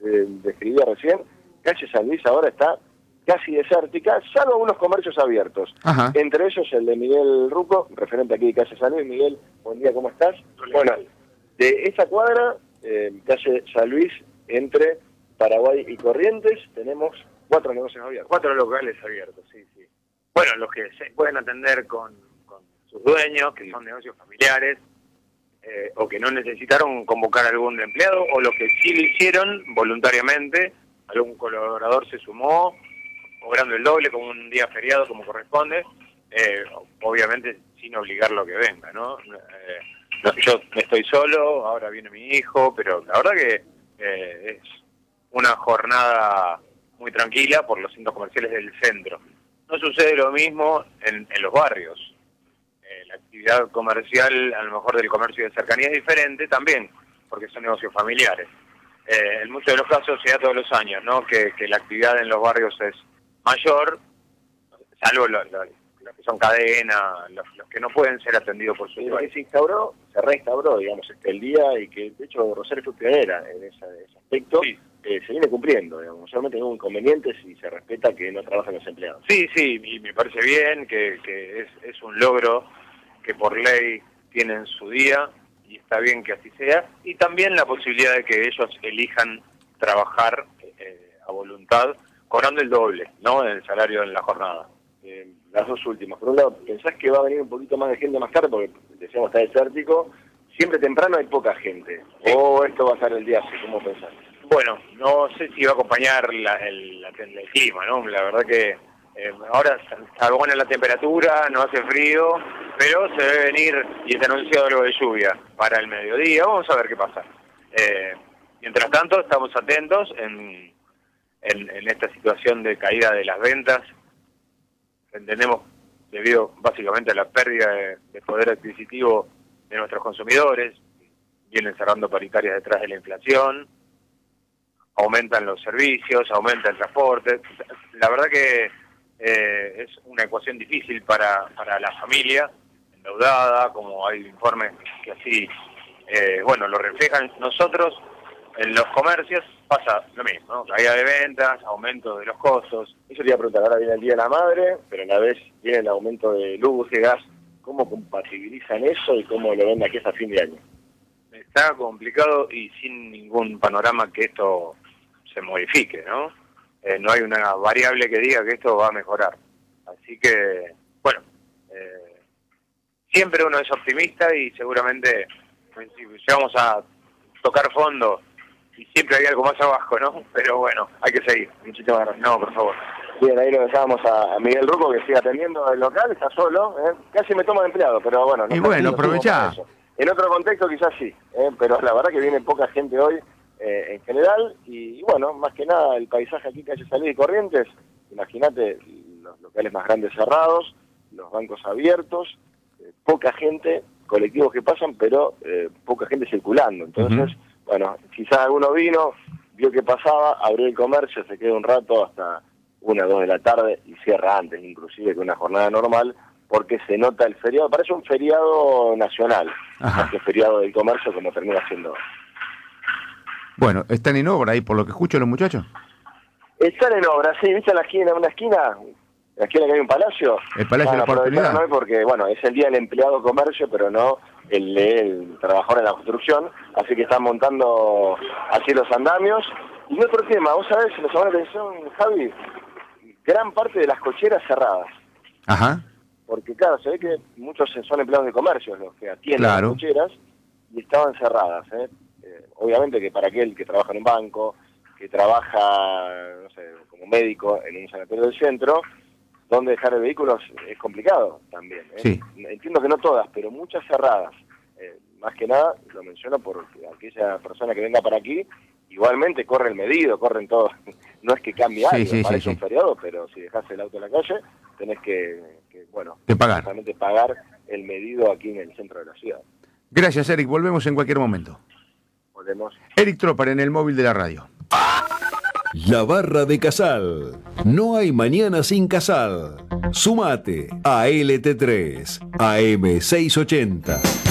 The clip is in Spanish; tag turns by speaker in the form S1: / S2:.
S1: describía recién, calle San Luis ahora está casi desértica, salvo algunos comercios abiertos.
S2: Ajá.
S1: Entre ellos el de Miguel Ruco, referente aquí de calle San Luis. Miguel, buen día, ¿cómo estás? Bueno, de esta cuadra, calle San Luis, entre Paraguay y Corrientes, tenemos 4 negocios abiertos.
S3: 4 locales abiertos, sí. Bueno, los que se pueden atender con sus dueños, que son negocios familiares, o que no necesitaron convocar a algún empleado, o los que sí lo hicieron voluntariamente, algún colaborador se sumó, cobrando el doble como un día feriado como corresponde, obviamente sin obligarlo a que venga, ¿no? Yo estoy solo, ahora viene mi hijo, pero la verdad que es una jornada muy tranquila por los centros comerciales del centro. No sucede lo mismo en los barrios. La actividad comercial, a lo mejor del comercio de cercanía, es diferente también, porque son negocios familiares. En muchos de los casos se da todos los años, ¿no? Que la actividad en los barrios es mayor, salvo los que son cadenas, los que no pueden ser atendidos por su
S1: Lo que se reinstauró, digamos, el día, y que de hecho Rosario fue pionera en ese aspecto.
S3: Sí.
S1: Se viene cumpliendo, digamos, solamente no hubo inconvenientes y se respeta que no trabajan los empleados.
S3: Sí, y me parece bien que es un logro que por ley tienen su día, y está bien que así sea, y también la posibilidad de que ellos elijan trabajar a voluntad, cobrando el doble, ¿no?, en el salario en la jornada.
S1: Las dos últimas. Por un lado, ¿pensás que va a venir un poquito más de gente más tarde? Porque, decíamos, está desértico. Siempre temprano hay poca gente.
S3: Sí.
S1: ¿O esto va a ser el día así? ¿Cómo pensás?
S3: Bueno, no sé si va a acompañar el clima, ¿no? La verdad que ahora está buena la temperatura, no hace frío, pero se debe venir y está anunciado algo de lluvia para el mediodía. Vamos a ver qué pasa. Mientras tanto, estamos atentos en esta situación de caída de las ventas. Entendemos debido básicamente a la pérdida de poder adquisitivo de nuestros consumidores. Vienen cerrando paritarias detrás de la inflación, aumentan los servicios, aumenta el transporte. La verdad que es una ecuación difícil para la familia endeudada, como hay informes que así lo reflejan. Nosotros en los comercios pasa lo mismo, ¿no? Caída de ventas, aumento de los costos.
S1: Eso te iba a preguntar, ahora viene el Día de la Madre, pero a la vez viene el aumento de luz, de gas. ¿Cómo compatibilizan eso y cómo lo ven aquí hasta fin de año?
S3: Está complicado y sin ningún panorama que esto se modifique, ¿no? No hay una variable que diga que esto va a mejorar. Así que, bueno, siempre uno es optimista y seguramente si llegamos a tocar fondo y siempre hay algo más abajo, ¿no? Pero bueno, hay que seguir.
S1: Muchísimas gracias.
S3: No, por favor.
S1: Bien, ahí lo dejábamos a Miguel Ruco, que sigue atendiendo el local, está solo, casi me toma de empleado, pero bueno. No,
S2: y bueno, aprovechá.
S1: En otro contexto quizás sí, pero la verdad que viene poca gente hoy en general, y bueno, más que nada el paisaje aquí, calle San Luis y Corrientes, imagínate los locales más grandes cerrados, los bancos abiertos, poca gente, colectivos que pasan, pero poca gente circulando. Entonces, bueno, quizás alguno vio que pasaba, abrió el comercio, se queda un rato hasta 1 o 2 de la tarde y cierra antes inclusive que una jornada normal, porque se nota el feriado, parece un feriado nacional, más que feriado del comercio como termina siendo.
S2: Bueno, ¿están en obra ahí por lo que escucho los muchachos?
S1: Están en obra, sí, ¿viste una esquina que hay un palacio?
S2: El Palacio de la Oportunidad.
S1: No, porque, bueno, es el día del empleado comercio, pero no el trabajador en la construcción, así que están montando así los andamios. Y otro tema, vos sabés, si nos llamó la atención, Javi, gran parte de las cocheras cerradas.
S2: Ajá.
S1: Porque claro, se ve que muchos son empleados de comercio los que atienden las cocheras y estaban cerradas. Obviamente que para aquel que trabaja en un banco, que trabaja, no sé, como médico en un sanatorio del centro, donde dejar el vehículo es complicado también.
S2: Sí.
S1: Entiendo que no todas, pero muchas cerradas. Más que nada, lo menciono porque aquella persona que venga para aquí, igualmente corre el medido, corren todos. No es que cambie algo, parece un feriado, pero si dejas el auto en la calle, tenés que
S2: pagar.
S1: Justamente pagar el medido aquí en el centro de la ciudad.
S2: Gracias, Eric. Volvemos en cualquier momento.
S1: Volvemos.
S2: Eric Tropar en el móvil de la radio.
S4: La Barra de Casal. No hay mañana sin Casal. Sumate a LT3 AM 680.